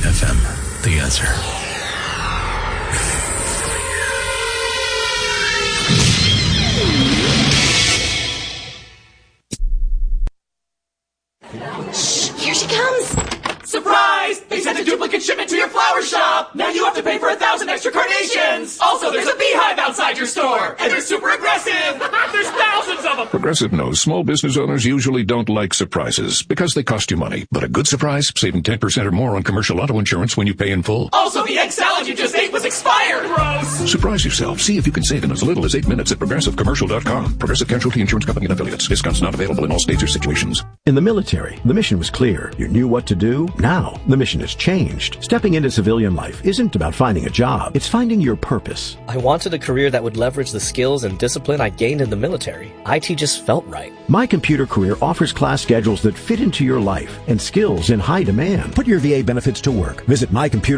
FM, The Answer. Shh, here she comes. Surprise! They sent a duplicate shipment to your flower shop! Now you have to pay for 1,000 extra carnations! Also, there's a beehive outside your store! And they're super aggressive! There's thousands of them! Progressive knows small business owners usually don't like surprises because they cost you money. But a good surprise, saving 10% or more on commercial auto insurance when you pay in full. Also, the egg salad you just ate was expired! Gross! Surprise yourself. See if you can save in as little as 8 minutes at ProgressiveCommercial.com. Progressive Casualty Insurance Company and Affiliates. Discounts not available in all states or situations. In the military, the mission was clear. You knew what to do. Now, the mission has changed. Stepping into civilian life isn't about finding a job. It's finding your purpose. I wanted a career that would leverage the skills and discipline I gained in the military. IT just felt right. My Computer Career offers class schedules that fit into your life and skills in high demand. Put your VA benefits to work. Visit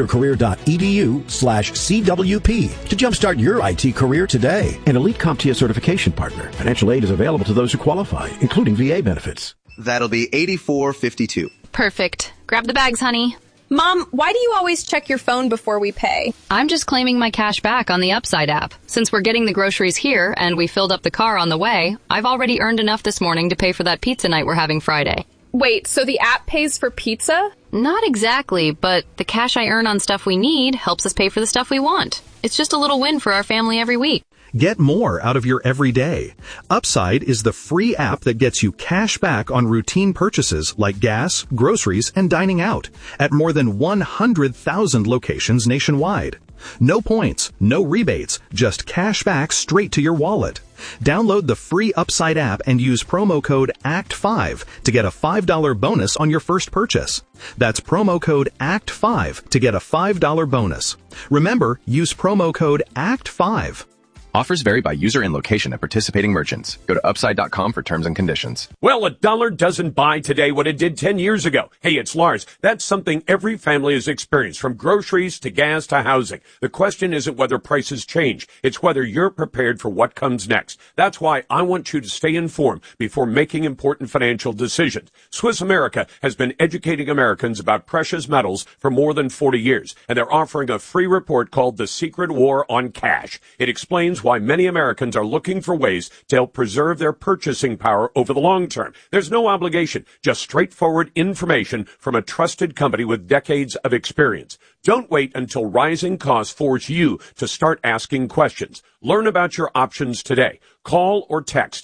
mycomputercareer.edu/CWP to jumpstart your IT career today. An elite CompTIA certification partner. Financial aid is available to those who qualify, including VA benefits. That'll be $84.52. Perfect. Grab the bags, honey. Mom, why do you always check your phone before we pay? I'm just claiming my cash back on the Upside app. Since we're getting the groceries here and we filled up the car on the way, I've already earned enough this morning to pay for that pizza night we're having Friday. Wait, so the app pays for pizza? Not exactly, but the cash I earn on stuff we need helps us pay for the stuff we want. It's just a little win for our family every week. Get more out of your everyday. Upside is the free app that gets you cash back on routine purchases like gas, groceries, and dining out at more than 100,000 locations nationwide. No points, no rebates, just cash back straight to your wallet. Download the free Upside app and use promo code ACT5 to get a $5 bonus on your first purchase. That's promo code ACT5 to get a $5 bonus. Remember, use promo code ACT5. Offers vary by user and location at participating merchants. Go to Upside.com for terms and conditions. Well, $1 doesn't buy today what it did 10 years ago. Hey, it's Lars. That's something every family has experienced, from groceries to gas to housing. The question isn't whether prices change. It's whether you're prepared for what comes next. That's why I want you to stay informed before making important financial decisions. Swiss America has been educating Americans about precious metals for more than 40 years, and they're offering a free report called The Secret War on Cash. It explains why many Americans are looking for ways to help preserve their purchasing power over the long term. There's no obligation, just straightforward information from a trusted company with decades of experience. Don't wait until rising costs force you to start asking questions. Learn about your options today. Call or text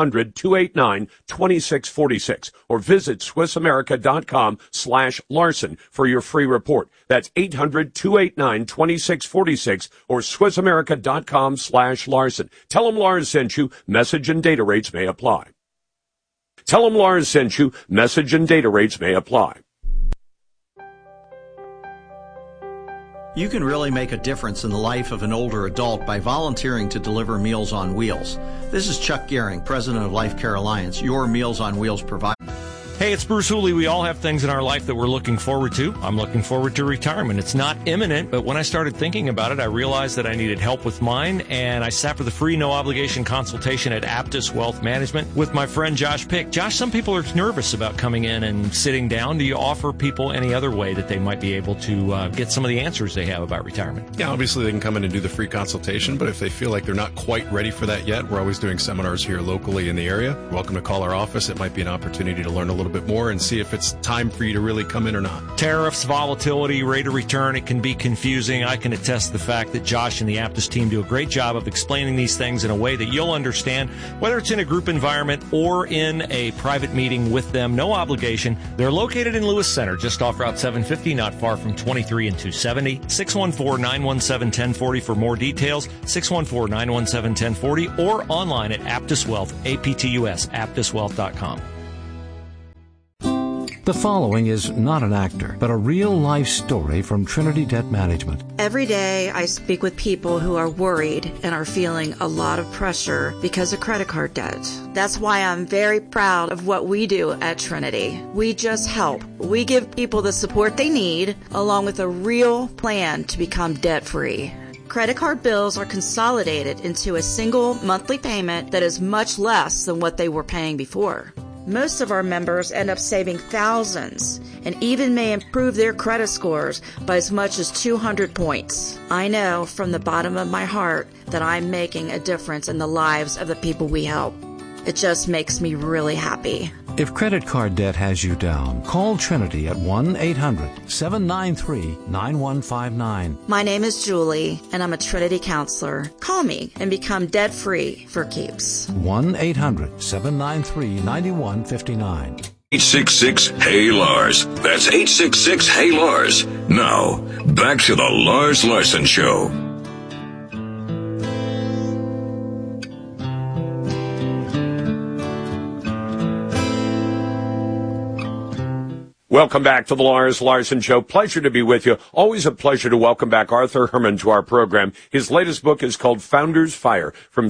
800-289-2646 or visit SwissAmerica.com/Larson for your free report. That's 800-289-2646 or SwissAmerica.com/Larson. Tell them Lars sent you. Message and data rates may apply. Tell them Lars sent you. Message and data rates may apply. You can really make a difference in the life of an older adult by volunteering to deliver Meals on Wheels. This is Chuck Gehring, president of Life Care Alliance, your Meals on Wheels provider. Hey, it's Bruce Hooley. We all have things in our life that we're looking forward to. I'm looking forward to retirement. It's not imminent, but when I started thinking about it, I realized that I needed help with mine, and I sat for the free, no-obligation consultation at Aptus Wealth Management with my friend Josh Pick. Josh, some people are nervous about coming in and sitting down. Do you offer people any other way that they might be able to get some of the answers they have about retirement? Yeah, obviously they can come in and do the free consultation, but if they feel like they're not quite ready for that yet, we're always doing seminars here locally in the area. You're welcome to call our office. It might be an opportunity to learn a little bit more and see if it's time for you to really come in or not. Tariffs, volatility, rate of return, it can be confusing. I can attest to the fact that Josh and the Aptus team do a great job of explaining these things in a way that you'll understand, whether it's in a group environment or in a private meeting with them. No obligation. They're located in Lewis Center, just off Route 750, not far from 23 and 270. 614-917-1040 for more details. 614-917-1040 or online at Aptus Wealth, APTUS, aptuswealth.com. The following is not an actor, but a real-life story from Trinity Debt Management. Every day I speak with people who are worried and are feeling a lot of pressure because of credit card debt. That's why I'm very proud of what we do at Trinity. We just help. We give people the support they need, along with a real plan to become debt-free. Credit card bills are consolidated into a single monthly payment that is much less than what they were paying before. Most of our members end up saving thousands and even may improve their credit scores by as much as 200 points. I know from the bottom of my heart that I'm making a difference in the lives of the people we help. It just makes me really happy. If credit card debt has you down, call Trinity at 1-800-793-9159. My name is Julie, and I'm a Trinity counselor. Call me and become debt-free for keeps. 1-800-793-9159. 866-HEY-LARS. That's 866-HEY-LARS. Now, back to the Lars Larson Show. Welcome back to the Lars Larson Show. Pleasure to be with you. Always a pleasure to welcome back Arthur Herman to our program. His latest book is called Founder's Fire, From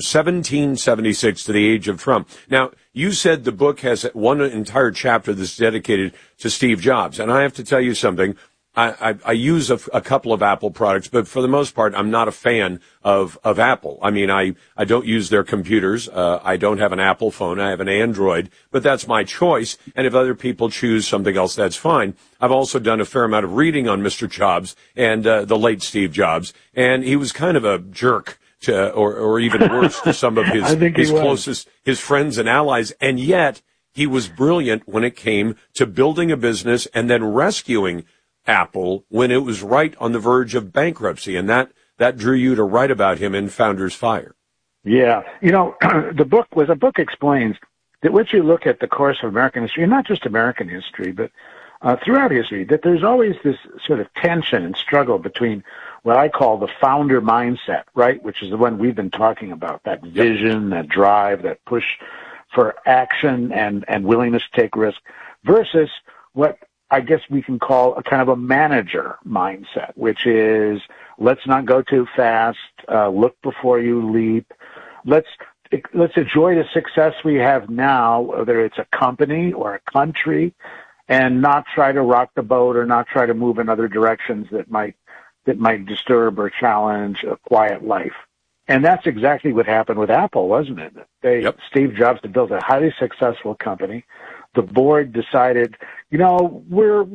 1776 to the Age of Trump. Now, you said the book has one entire chapter that's dedicated to Steve Jobs, and I have to tell you something. I use a couple of Apple products, but for the most part, I'm not a fan of Apple. I mean, I don't use their computers. I don't have an Apple phone. I have an Android, but that's my choice. And if other people choose something else, that's fine. I've also done a fair amount of reading on Mr. Jobs and the late Steve Jobs, and he was kind of a jerk to, or even worse, to some of his closest, his friends and allies, and yet he was brilliant when it came to building a business and then rescuing Apple when it was right on the verge of bankruptcy, and that drew you to write about him in Founder's Fire. Yeah. You know, the book explains that once you look at the course of American history, and not just American history, but throughout history, that there's always this sort of tension and struggle between what I call the founder mindset, right, which is the one we've been talking about, that vision, that drive, that push for action and willingness to take risk, versus what I guess we can call a kind of a manager mindset, which is let's not go too fast, look before you leap. Let's enjoy the success we have now, whether it's a company or a country, and not try to rock the boat or not try to move in other directions that might disturb or challenge a quiet life. And that's exactly what happened with Apple, wasn't it? Steve Jobs had built a highly successful company. The board decided, you know, we're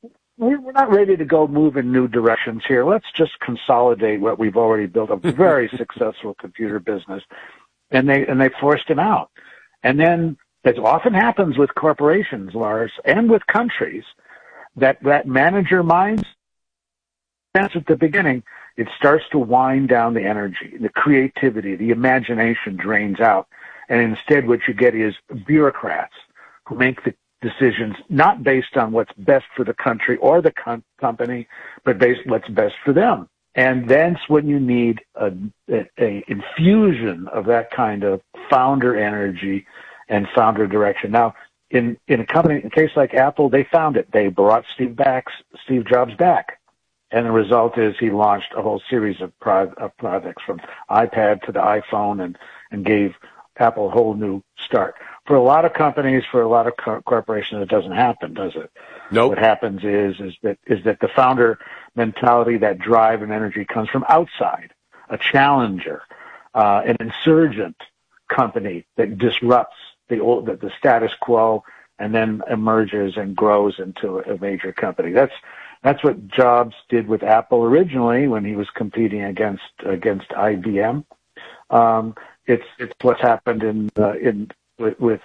not ready to go move in new directions here. Let's just consolidate what we've already built, a very successful computer business. And they forced him out. And then, as often happens with corporations, Lars, and with countries, that manager mind, that's at the beginning, it starts to wind down the energy, the creativity, the imagination drains out. And instead what you get is bureaucrats who make the decisions not based on what's best for the country or the company, but based on what's best for them. And that's when you need a infusion of that kind of founder energy and founder direction. Now, in a company, in a case like Apple, they found it. They brought Steve Jobs back. And the result is he launched a whole series of projects from iPad to the iPhone and gave Apple a whole new start. For a lot of companies, for a lot of corporations, it doesn't happen, does it? Nope. What happens is that the founder mentality, that drive and energy comes from outside, a challenger, an insurgent company that disrupts the status quo and then emerges and grows into a major company. That's what Jobs did with Apple originally when he was competing against IBM. It's what's happened with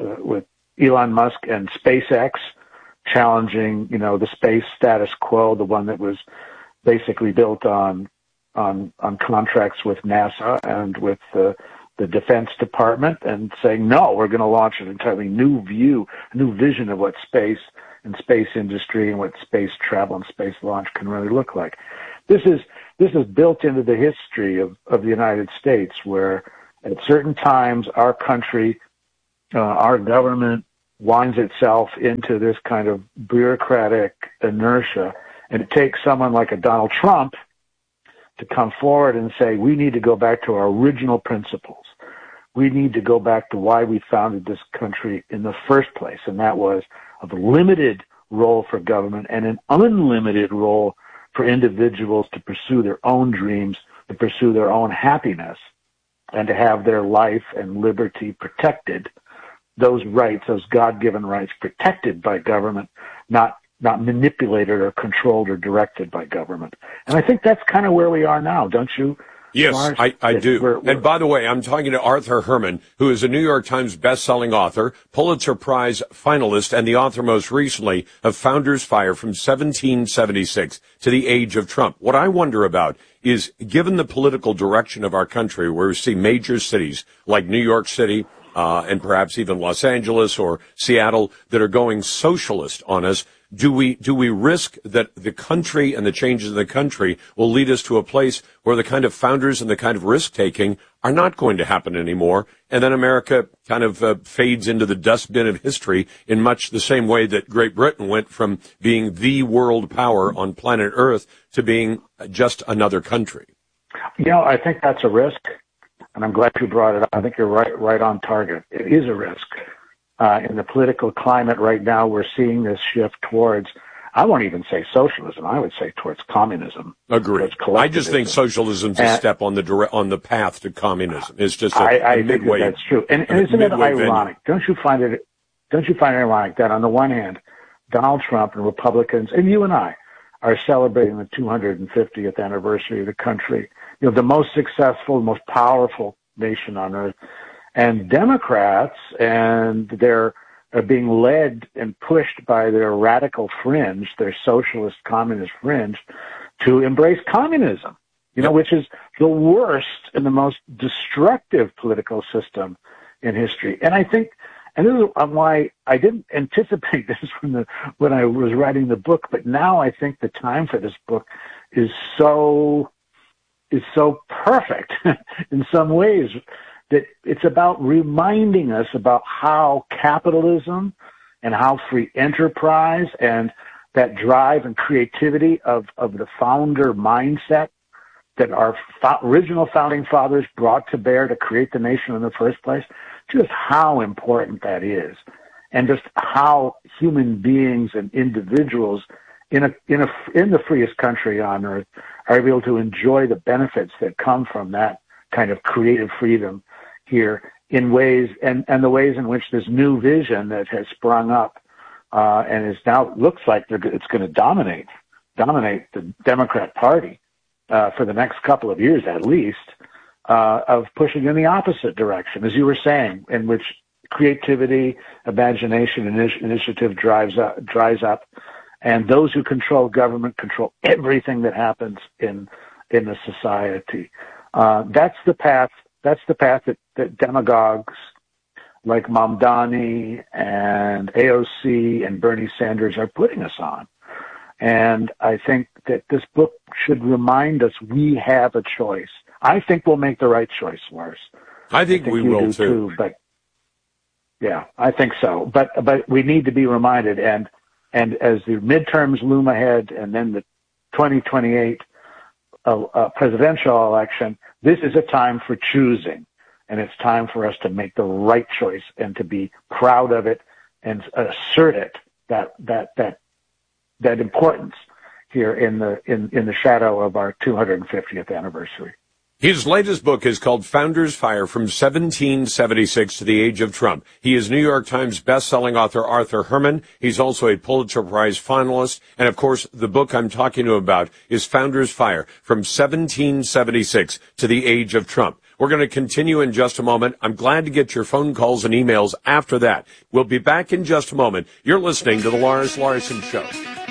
Elon Musk and SpaceX, challenging, you know, the space status quo, the one that was basically built on contracts with NASA and with the Defense Department, and saying, no, we're going to launch an entirely new vision of what space and space industry and what space travel and space launch can really look like. This is built into the history of the United States, where at certain times our country, our government winds itself into this kind of bureaucratic inertia, and it takes someone like a Donald Trump to come forward and say, we need to go back to our original principles. We need to go back to why we founded this country in the first place, and that was a limited role for government and an unlimited role for individuals to pursue their own dreams, to pursue their own happiness, and to have their life and liberty protected those rights, those God-given rights, protected by government, not manipulated or controlled or directed by government. And I think that's kind of where we are now, don't you? Yes, Lars? I do. And by the way, I'm talking to Arthur Herman, who is a New York Times best-selling author, Pulitzer Prize finalist, and the author most recently of Founders Fire from 1776 to the Age of Trump. What I wonder about is, given the political direction of our country, where we see major cities like New York City, and perhaps even Los Angeles or Seattle that are going socialist on us, do we risk that the country and the changes in the country will lead us to a place where the kind of founders and the kind of risk-taking are not going to happen anymore, and then America kind of fades into the dustbin of history in much the same way that Great Britain went from being the world power on planet Earth to being just another country? I think that's a risk, and I'm glad you brought it up. I think you're right on target. It is a risk. In the political climate right now, we're seeing this shift towards, I won't even say socialism, I would say towards communism. Agreed. I just think socialism's a step on the path to communism. It's just a midway. That's true. And isn't it ironic? Don't you find it ironic that on the one hand, Donald Trump and Republicans, and you and I, are celebrating the 250th anniversary of the country, the most successful, most powerful nation on earth. And Democrats, and they're being led and pushed by their radical fringe, their socialist communist fringe, to embrace communism, which is the worst and the most destructive political system in history. And I think, and this is why I didn't anticipate this when I was writing the book, but now I think the time for this book is so perfect in some ways, that it's about reminding us about how capitalism and how free enterprise and that drive and creativity of the founder mindset that our original founding fathers brought to bear to create the nation in the first place, just how important that is, and just how human beings and individuals in the freest country on earth are able to enjoy the benefits that come from that kind of creative freedom here in ways, and the ways in which this new vision that has sprung up and is now looks like it's going to dominate the Democrat Party for the next couple of years at least, of pushing in the opposite direction, as you were saying, in which creativity, imagination, and initiative dries up, and those who control government control everything that happens in the society. That's the path that demagogues like Mamdani and AOC and Bernie Sanders are putting us on. And I think that this book should remind us we have a choice. I think we'll make the right choice, Lars. I think we will too. But yeah, I think so. But we need to be reminded, and as the midterms loom ahead, and then the 2028 presidential election, this is a time for choosing, and it's time for us to make the right choice and to be proud of it and assert it, that importance here in the shadow of our 250th anniversary. His latest book is called Founders Fire from 1776 to the Age of Trump. He is New York Times best-selling author Arthur Herman. He's also a Pulitzer Prize finalist. And, of course, the book I'm talking to about is Founders Fire from 1776 to the Age of Trump. We're going to continue in just a moment. I'm glad to get your phone calls and emails after that. We'll be back in just a moment. You're listening to The Lars Larson Show.